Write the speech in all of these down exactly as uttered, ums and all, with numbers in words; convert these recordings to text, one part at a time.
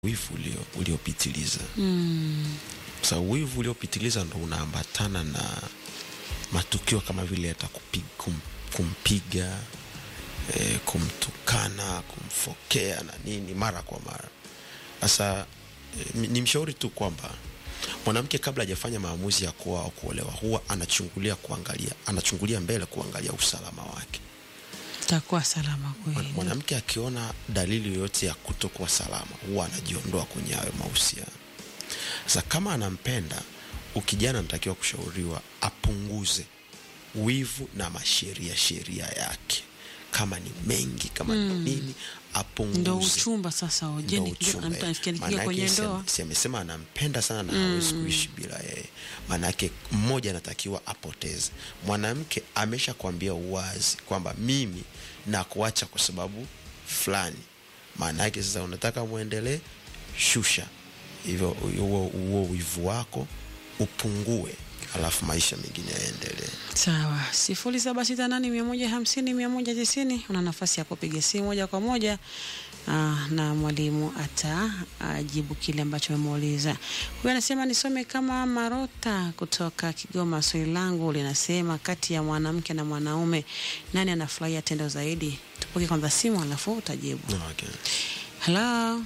wivu ulio uliopitiliza. Mm. Sasa wivu uliopitiliza ndo unaambatana na matukio kama vile atakupiga, kum, kumpiga, e, kumtukana, kumfokea na nini mara kwa mara. Sasa e, ni mshauri tu kwamba mwanamke kabla hajafanya maamuzi ya kuoa au kuolewa huwa anachungulia kuangalia, anachungulia mbele kuangalia usalama wake. Takuwa salama kweli. Mwanamke akiona dalili yoyote ya kutokuwa salama huwa anajiondoa kwenye hayo mahusiano. Sasa kama anampenda, ukijana anatakiwa kushauriwa apunguze wivu na masheria sheria yake. Kama ni mengi, kama mm. ni nini, apunguze. Ndio uchumba sasa ojeni anafikia kwenye ndoa. Si amesema anampenda sana na mm. hawezi kuishi bila yeye. Maana yake mmoja anatakiwa apoteze. Mwanamke ameshakwambia uwazi kwamba mimi na kuacha kwa sababu fulani. Maana yake sasa unataka muendelee, shusha hivyo huo huo wivu wako upungue, alafu maisha mengine yaendelee. Sawa. sifuri saba sita nane mia moja hamsini mia moja tisini una nafasi ya kupiga simu moja kwa moja. Aa, na mwalimu atajibu kile ambacho umemuuliza. Huyu anasema nisome kama Marota kutoka Kigoma. Swali langu linasema kati ya mwanamke na mwanaume nani anafurahia tendo zaidi? Tupoke kwanza simu alafu utajibu. Okay. Hello.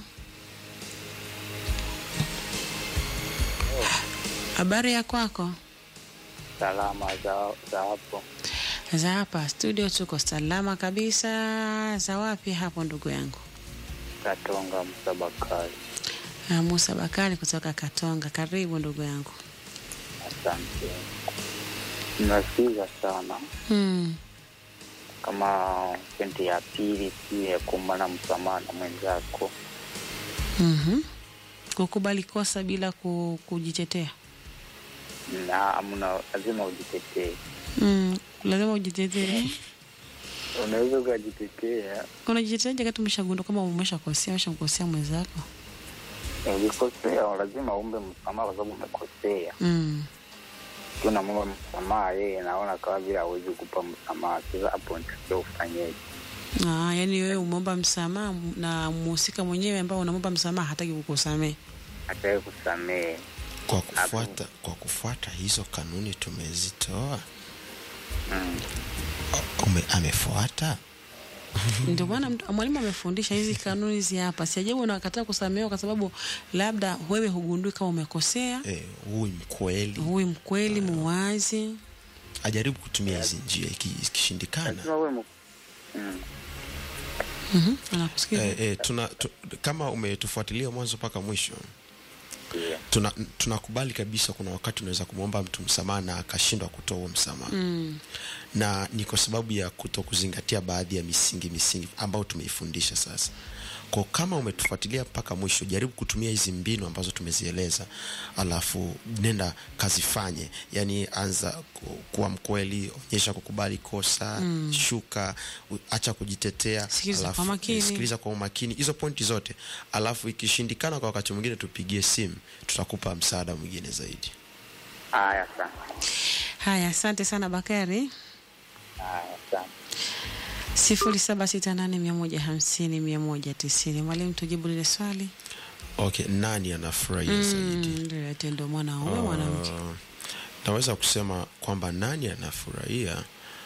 Habari ya kwako? Salama za za hapo. Za hapa studio tuko salama kabisa. Za wapi hapo ndugu yangu? Katonga Musa Bakari. Ah, Musa Bakari kutoka Katonga. Karibu ndugu yangu. Asante. Nasikiza sana. Mm. Kama senti ya pili pia kumbana msamaha na mwenzako. Mhm. Kukubali kosa bila kujitetea. Na amuna lazima ujitetee. Mm, lazima ujitetee. Unaweza kujitetea. Kuna jitetea kama tumeshagundua kama umeshakosea, umeshamkosea mwenzako. Ulikosea, lazima uombe msamaha kwa sababu umekosea. Mm. Kuna muombe msamaha yeye naona kama vile hawezi kupa msamaha. Sasa hapo ndio ufanyeje? Ah, yani wewe umeomba msamaha na muhusika mwenyewe ambao unaomba msamaha hataki kukusamehe. Hataki kusamehe. Kwa kufuata Abu. kwa kufuata hizo kanuni tumezitoa. Mm. Ume amefuata. Ndio maana mwalimu amefundisha hizi kanuni hizi hapa. Si ajabu unakataa kusamehewa kwa sababu labda wewe hugundui kama umekosea. Eh, huyu mkweli. Huyu mkweli muwazi. Ajaribu kutumia hizi njia ikishindikana. Mm. Mhm, anakusikia. Eh, eh tuna tu, kama umetufuatilia mwanzo mpaka mwisho. Yeah. Tuna tunakubali kabisa kuna wakati unaweza kumuomba mtu msamaha na akashindwa kutoa huo msamaha. Mm. Na ni kwa sababu ya kutokuzingatia baadhi ya misingi misingi ambayo tumeifundisha sasa. Kwa kama umetufuatilia mpaka mwisho, jaribu kutumia hizi mbinu ambazo tumezieleza, alafu nenda kazifanye. Yani anza ku, kuwa mkweli, onyesha kukubali kosa, mm. shuka, acha kujitetea, sikiliza alafu kwa makini. Sikiliza kwa umakini hizo pointi zote. Alafu ikishindikana kwa wakati mwingine tupigie simu, tutakupa msaada mwingine zaidi. Haya sana. Haya, asante sana Bakari. Haya sana. sifuri saba sita nane mia moja hamsini mia moja tisini. Mwalimu tujibu lile swali. Okay, nani anafurahia mm, zaidi? Ndio tendo mwanaume uh, mwanamke. Naweza kusema kwamba nani anafurahia,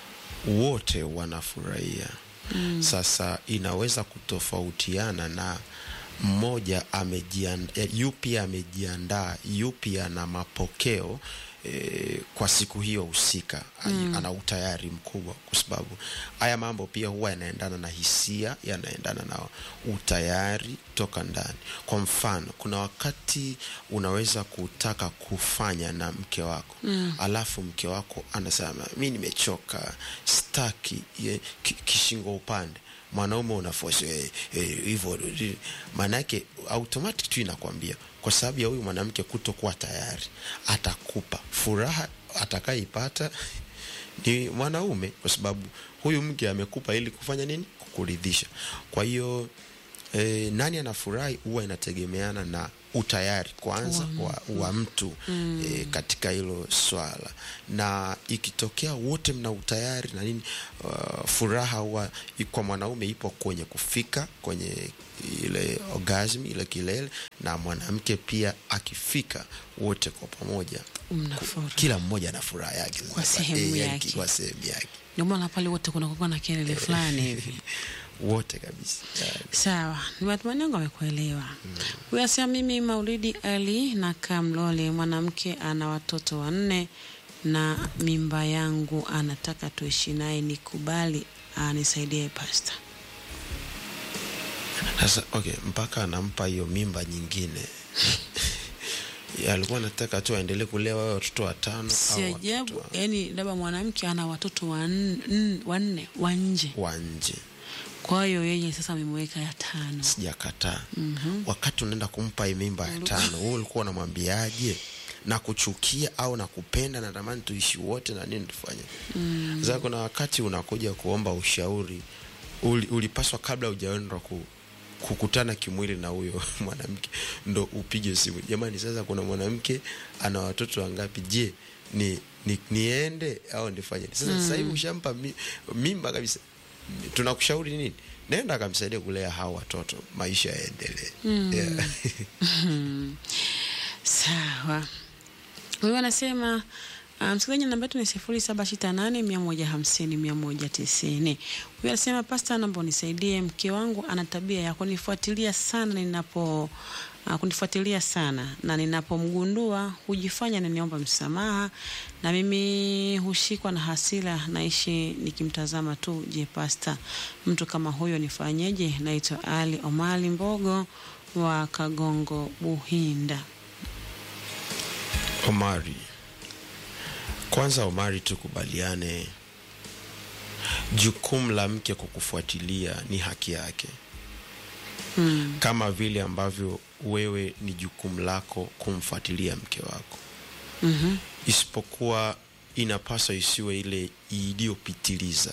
wote wanafurahia. Mm. Sasa inaweza kutofautiana na mmoja amejiandaa, yupi amejiandaa, yupi ana mapokeo E, kwa siku hiyo husika. Mm. Ana utayari mkubwa, kwa sababu haya mambo pia huwa yanaendana na hisia, yanaendana na utayari toka ndani. Kwa mfano, kuna wakati unaweza kutaka kufanya na mke wako. Mm. Alafu mke wako anasema mimi nimechoka, staki, kishingo upande. Mwanaume unaforce hivyo, eh, maana yake automatic tu inakwambia kwa sababu ya huyu mwanamke kutokuwa tayari, atakupa furaha atakayoipata ni mwanaume, kwa sababu huyu mke amekupa ili kufanya nini? Kukuridhisha. Kwa hiyo E, nani anafurahi huwa inategemeana na utayari kwanza Wow. wa, wa mtu mm. e, katika hilo swala, na ikitokea wote mna utayari na nini, uh, furaha huwa kwa mwanaume ipo kwenye kufika kwenye ile orgasm, ile kilele, na mwanamke pia akifika, wote kwa pamoja Mnafurahi. Kila mmoja ana furaha yake Kwa sehemu e, yake. kwa sehemu yake. Ndio maana pale wote kuna kuwa na kelele fulani hivi. Wote kabisa. Sawa, ni matumaini yangu amekuelewa. Huyu asema mimi Maulidi Ali na Kamlole, mwanamke ana watoto wanne na mimba yangu anataka tuishi naye, nikubali anisaidie pastor. Sasa okay, mpaka anampa hiyo mimba nyingine. Alikuwa anataka tu aendelee kulea wao watoto watano Si au ajabu, watoto yani labda mwanamke ana watoto wanne wanne wa nje. wa nje. Kwa hiyo yeye sasa amemweka ya tano. Sijakataa. Mhm. Wakati unaenda kumpa hii mimba ya tano, wewe ulikuwa unamwambiaje? Na kuchukia au na kupenda, na natamani tuishi wote na nini tufanye? Mm. Sasa kuna wakati unakuja kuomba ushauri, uli, ulipaswa kabla hujaenda ku kukutana kimwili na huyo mwanamke ndo upige simu. Jamani, sasa kuna mwanamke ana watoto wangapi? Je, ni, ni niende au nifanye? Sasa mm. sasa hivi ushampa mi, mimba kabisa. Tunakushauri nini? Nenda akamsaidia kulea hao watoto, maisha yaendelee. Mm. Yeah. Sawa. Wewe anasema msikilizaji, namba yetu ni sifuri saba sita nane mia moja hamsini mia moja tisini. Wewe anasema pastor, naomba unisaidie, mke wangu ana tabia ya kunifuatilia sana ninapo uh, kunifuatilia sana na ninapomgundua hujifanya niniomba msamaha, na mimi hushikwa na hasira, naishi nikimtazama tu. Je, pastor, mtu kama huyo nifanyeje? Naitwa Ali Omali Mbogo wa Kagongo Buhinda. Omari, kwanza Omari, tukubaliane, jukumu la mke kukufuatilia ni haki yake. Mm. Kama vile ambavyo wewe ni jukumu lako kumfuatilia mke wako. Mhm. Isipokuwa inapaswa isiwe ile iliyopitiliza.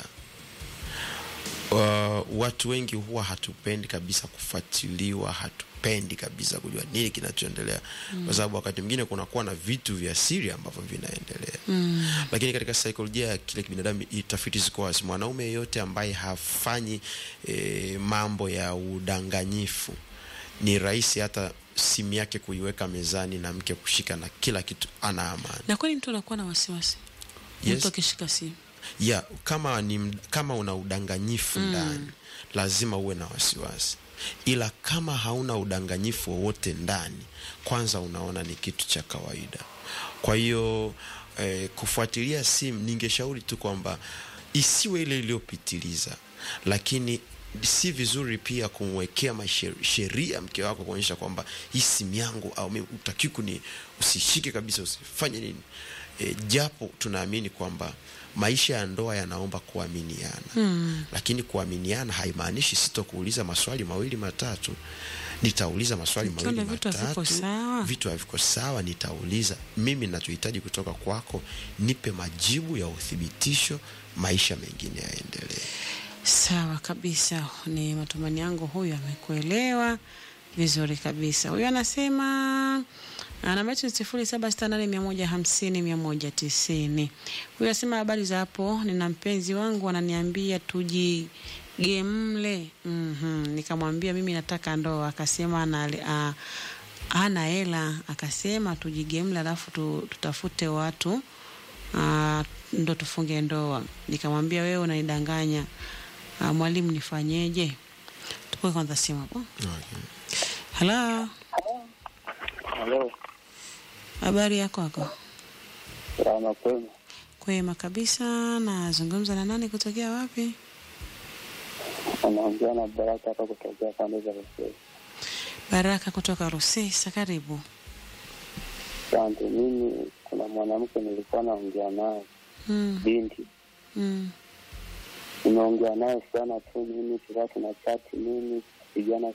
Uh, watu wengi huwa hatupendi kabisa kufuatiliwa, hatupendi kabisa kujua nini kinachoendelea. Mm. Kwa sababu wakati mwingine kuna kuwa na vitu vya siri ambavyo vinaendelea. Mm. Lakini katika saikolojia ya kile binadamu, tafiti ziko wazi, mwanaume yeyote ambaye hafanyi e, mambo ya udanganyifu, ni rahisi hata simu yake kuiweka mezani na mke kushika na kila kitu, ana amani. Na kwani mtu anakuwa na wasiwasi? Yes. Mtu akishika simu. Yeah, kama ni kama una udanganyifu mm. ndani, lazima uwe na wasiwasi. Ila kama hauna udanganyifu wowote ndani, kwanza unaona ni kitu cha kawaida. Kwa hiyo eh, kufuatilia simu, ningeshauri tu kwamba isiwe ile iliyopitiliza, lakini si vizuri pia kumwekea sheria mke wako kuonyesha kwamba hii simu yangu, au mimi utakiku ni usishike kabisa, usifanye nini. E, japo tunaamini kwamba maisha ya ndoa yanaomba kuaminiana. Hmm. Lakini kuaminiana haimaanishi sitokuuliza maswali mawili matatu. Nitauliza maswali mawili matatu. Vitu haviko sawa. Vitu haviko sawa, nitauliza. Mimi ninachohitaji kutoka kwako, nipe majibu ya uthibitisho, maisha mengine yaendelee. Sawa kabisa. Ni matumaini yangu huyu amekuelewa vizuri kabisa. Huyu anasema namba yetu ni sifuri saba sita nane mia moja hamsini mia moja tisini. Huyu anasema habari za hapo, nina mpenzi wangu ananiambia tujigemle. Mhm. Nikamwambia mimi nataka ndoa, akasema ana ana hela, akasema tujigemle alafu tutafute watu uh, ndo tufunge ndoa. Nikamwambia wewe unanidanganya. Uh, mwalimu nifanyeje? Tupoe kwanza simu hapo. Okay. Hello. Hello. Habari yako wako? Salama kwema. Kwema kabisa. Nazungumza na nani kutokea wapi? Anaongea na Baraka hapa kutokea pande za Rusesa. Baraka kutoka Rusesa, karibu. Asante. Mimi kuna mwanamke nilikuwa naongea naye. Mm. Binti. Mm. Nimeongea naye sana tu, mimi tulikuwa tunachati mimi kupigana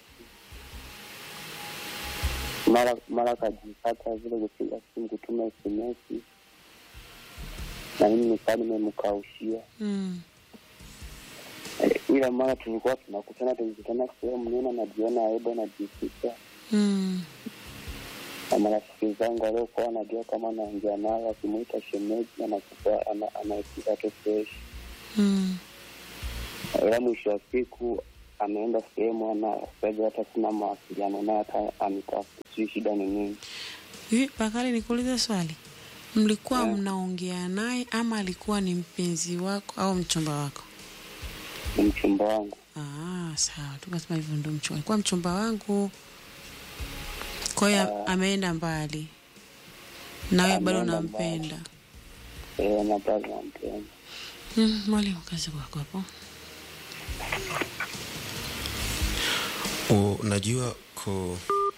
mara mara kajipata vile kupiga simu, kutuma S M S, na mimi nikali nimemkaushia. Mm. ila mara tulikuwa tunakutana tukikutana sehemu nina najiona aibu na jisikia. Mm. Na marafiki zangu waliokuwa wanajua kama naongea naye akimuita shemeji na anakuwa anaisikia tu fresh. Mm. Ila mwisho wa siku ameenda sehemu ana sasa hata kuna mawasiliano naye hata ametafuta shida ni nini. Hivi Bakari nikuulize swali. Mlikuwa Yeah. mnaongea naye ama alikuwa ni mpenzi wako au mchumba wako? Ni mchumba wangu. Ah, sawa. Tukasema hivyo ndio mchumba. Alikuwa mchumba wangu. Kwa hiyo ameenda mbali. Na wewe bado Ameenda unampenda. Eh, na bado nampenda. Mm, mwalimu kazi kwako hapo. Unajua ku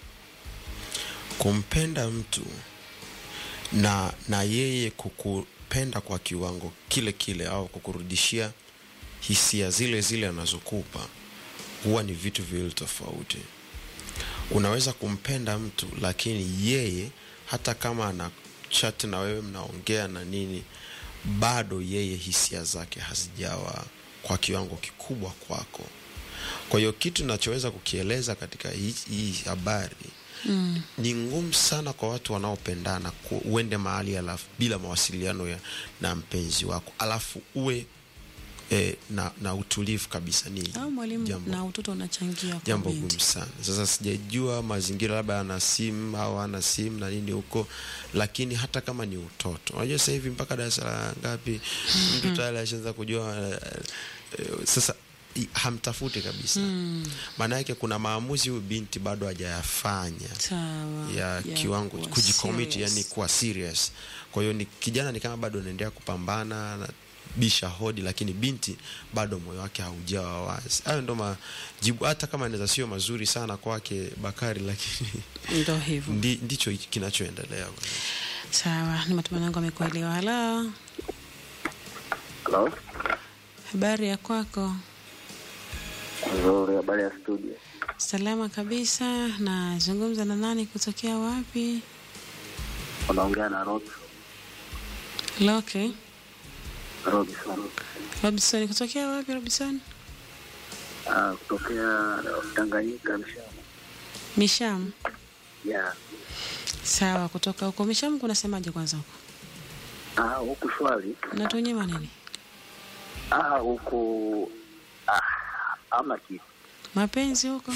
kumpenda mtu na na yeye kukupenda kwa kiwango kile kile au kukurudishia hisia zile zile anazokupa huwa ni vitu viwili tofauti. Unaweza kumpenda mtu lakini yeye hata kama ana chat na wewe mnaongea na nini bado yeye hisia zake hazijawa kwa kiwango kikubwa kwako. Kwa hiyo kitu ninachoweza kukieleza katika hii, hii habari mm. ni ngumu sana kwa watu wanaopendana uende mahali alafu bila mawasiliano ya na mpenzi wako alafu uwe eh, na na utulivu kabisa. Ni au mwalimu na utoto unachangia kwa jambo gumu sana. Sasa sijajua mazingira labda ana simu au ana simu na nini huko, lakini hata kama ni utoto unajua sasa hivi mpaka darasa ngapi mtu tayari anashaanza kujua uh, uh, sasa hamtafuti kabisa. Mm. Maana yake kuna maamuzi huyu binti bado hajayafanya. Sawa. Ya, ya kiwango kujicommit, yani kuwa serious. Kwa hiyo ni kijana ni kama bado anaendelea kupambana na bisha hodi, lakini binti bado moyo wake haujawa wazi. Hayo ndo majibu, hata kama inaweza sio mazuri sana kwake Bakari, lakini ndio hivyo. Ndi, ndicho kinachoendelea. Sawa, ni matumaini yangu amekuelewa. Hello. Hello. Habari ya kwako? Nzuri, habari ya studio. Salama kabisa. Na zungumza na nani kutokea wapi? Unaongea na Rob. Loke. Robinson. Robinson kutokea wapi Robinson? Ah, kutokea Tanganyika, Misham. Misham? Yeah. Sawa, kutoka huko Misham kunasemaje kwanza huko? Ah, huko shwari. Na tunyema nini? Ah, huko ah ama kitu. Mapenzi huko?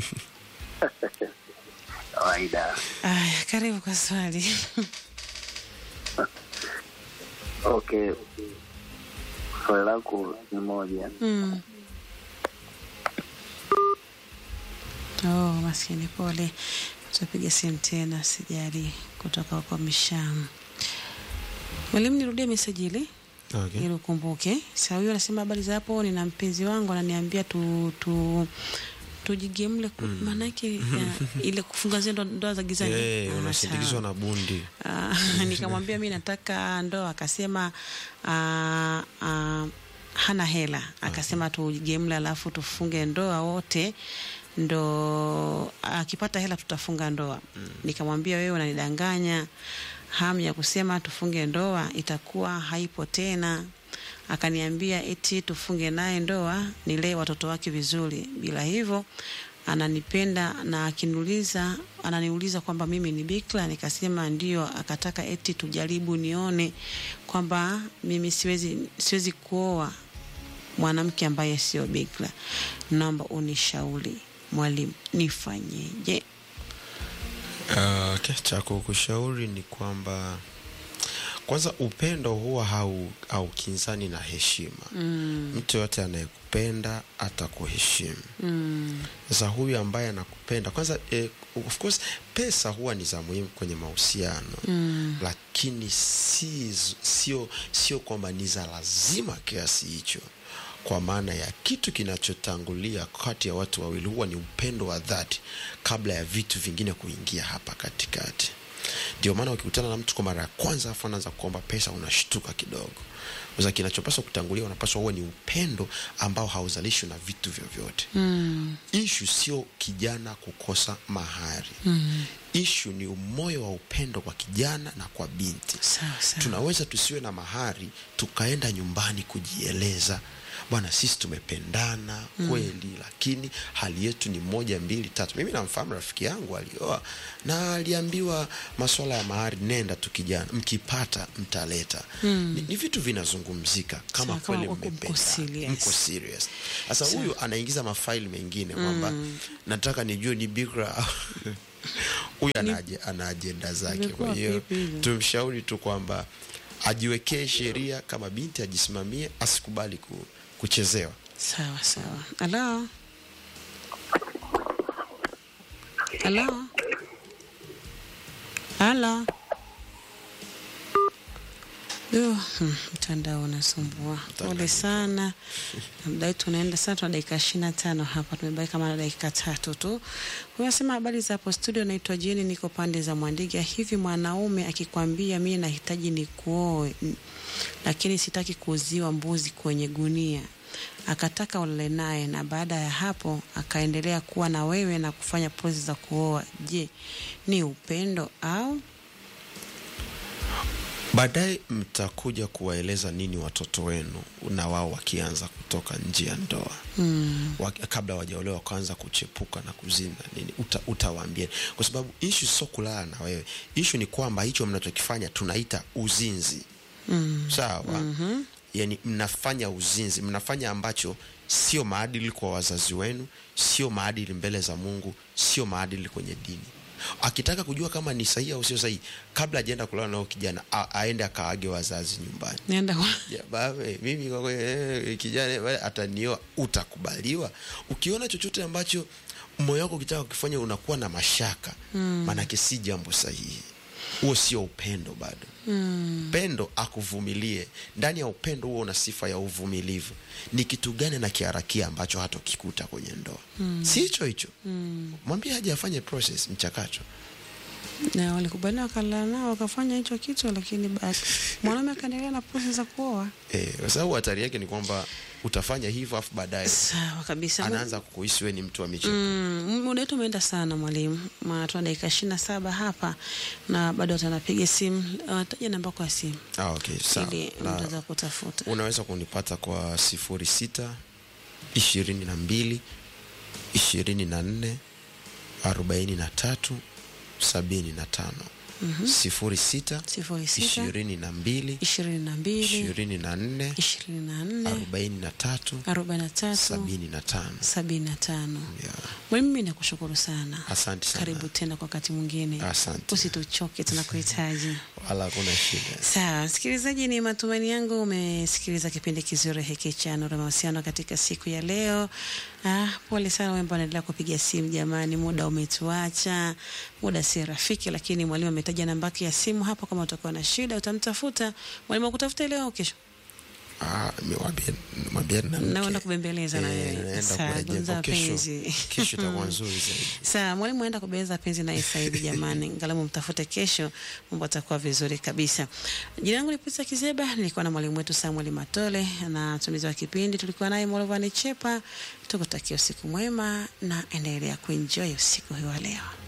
Kawaida. Aya, karibu kwa swali. Okay. Swali lako ni moja. Mm. Oh, maskini pole. Tutapiga simu tena sijali kutoka huko Misham. Mwalimu nirudie message ile. Okay. Ili ukumbuke. Sasa huyo anasema habari za hapo, nina mpenzi wangu ananiambia tu tu tujigemle mm. maana yake ile kufunga zendo ndoa za gizani. Eh, hey, unasindikizwa na bundi. Uh, nikamwambia mimi nataka ndoa, akasema uh, uh, hana hela. Akasema okay. tujigemle alafu tufunge ndoa wote, ndo akipata hela tutafunga ndoa. Mm. Nikamwambia wewe unanidanganya, hamu ya kusema tufunge ndoa itakuwa haipo tena. Akaniambia eti tufunge naye ndoa nilee watoto wake vizuri, bila hivyo ananipenda na akiniuliza ananiuliza kwamba mimi ni bikra. Nikasema ndio. Akataka eti tujaribu nione kwamba mimi siwezi siwezi kuoa mwanamke ambaye sio bikra. Naomba unishauri mwalimu, nifanyeje? Uh, cha kukushauri ni kwamba kwanza upendo huwa hau au kinzani na heshima. Mm. Mtu yote anayekupenda atakuheshimu. Mm. Sasa huyu ambaye anakupenda kwanza eh, of course pesa huwa ni za muhimu kwenye mahusiano. Mm. Lakini si sio sio kwamba ni za lazima kiasi hicho. Kwa maana ya kitu kinachotangulia kati ya watu wawili huwa ni upendo wa dhati kabla ya vitu vingine kuingia hapa katikati. Ndio maana ukikutana na mtu kwa mara ya kwanza afa anaanza kuomba pesa unashtuka kidogo. Sasa kinachopaswa kutangulia unapaswa uwe ni upendo ambao hauzalishwi na vitu vyovyote. Mm. Issue sio kijana kukosa mahari. Mm. issue ni moyo wa upendo kwa kijana na kwa binti. Sawa sawa. Tunaweza tusiwe na mahari tukaenda nyumbani kujieleza, bwana sisi tumependana mm. kweli, lakini hali yetu ni moja mbili tatu. Mimi namfahamu rafiki yangu alioa na aliambiwa masuala ya mahari, nenda tu kijana, mkipata mtaleta. mm. ni, ni vitu vinazungumzika kama kweli mmependana, mko serious. Sasa huyu anaingiza mafaili mengine kwamba mm. nataka nijue ni bikra huyu anaje ana agenda zake. Kwa hiyo tumshauri tu kwamba ajiwekee sheria, kama binti ajisimamie, asikubali ku, kuchezewa. Sawa sawa. Hello. Hello. Hello. Yo, mtandao unasumbua. Pole sana. Muda tunaenda sana, tuna dakika ishirini na tano hapa, tumebaki kama dakika tatu tu. Unasema habari za hapo studio, naitwa Jeni, niko pande za Mwandiga. Hivi mwanaume akikwambia mimi nahitaji nikuoe lakini sitaki kuuziwa mbuzi kwenye gunia, akataka ulale naye na baada ya hapo akaendelea kuwa na wewe na kufanya process za kuoa, je, ni upendo au? Baadaye mtakuja kuwaeleza nini watoto wenu na wao wakianza kutoka nje ya ndoa. Mm. Waki, kabla wajaolewa kuanza kuchepuka na kuzina nini, uta, utawaambia. Kwa sababu issue sio kulala na wewe. Issue ni kwamba hicho mnachokifanya tunaita uzinzi. Mm. Sawa? Mm-hmm. Yaani mnafanya uzinzi, mnafanya ambacho sio maadili kwa wazazi wenu, sio maadili mbele za Mungu, sio maadili kwenye dini. Akitaka kujua kama ni sahihi au sio sahihi, kabla ajaenda kulala nao kijana, a, aende akaage wazazi nyumbani. Nenda kwa ya baba, mimi kwa kweli eh, kijana atanioa, utakubaliwa? Ukiona chochote ambacho moyo wako ukitaka kufanya unakuwa na mashaka, mm. maana si jambo sahihi. Huo sio upendo bado. Mm. Pendo akuvumilie. Ndani ya upendo huo una sifa ya uvumilivu. Ni kitu gani na kiharakia ambacho hata kikuta kwenye ndoa? Mm. Si hicho hicho. Mm. Mwambie aje afanye process, mchakato. Na walikubaliana wakala nao wakafanya hicho kitu, lakini basi mwanaume akaendelea na process za kuoa. Eh, kwa sababu hatari yake ni kwamba utafanya hivyo afu baadaye sawa kabisa anaanza kukuhisi wewe ni mtu wa michezo. Mm, muda wetu umeenda sana mwalimu. Maana tuna dakika ishirini na saba hapa na bado atanapiga simu. Ataje namba kwa simu. Ah, okay, sawa. Ili unaweza kutafuta. Unaweza kunipata kwa sifuri sita ishirini na mbili ishirini na nne arobaini na tatu sabini na tano. Mm-hmm. Sifuri sita ishirini na mbili ishirini na nne arobaini na tatu sabini na tano sabini na tano. Mimi nakushukuru sana. Asante sana. Karibu tena kwa wakati mwingine. Asante. Usituchoke, tunakuhitaji. Wala kuna shida. Sawa, msikilizaji, ni matumaini yangu umesikiliza kipindi kizuri hiki cha Nuru ya Mahusiano katika siku ya leo. Ah, pole sana wewe ambao unaendelea kupiga simu jamani, muda umetuacha. Muda si rafiki, lakini mwalimu ametaja namba ya simu hapo, kama utakuwa na shida utamtafuta. Mwalimu akutafuta leo au kesho? Ah, mwambie mwambie na naenda kubembeleza na yeye. Sasa kesho kesho itakuwa nzuri zaidi. Sawa, mwalimu aenda kubembeleza penzi na yeye hivi jamani. Ngalamu mtafute kesho, mambo yatakuwa vizuri kabisa. Jina langu ni Pita Kizeba, nilikuwa na mwalimu wetu Samuel Matole na mtumizi wa kipindi tulikuwa naye Molovani Chepa. Tukutakia usiku mwema na endelea kuenjoy usiku huu wa leo.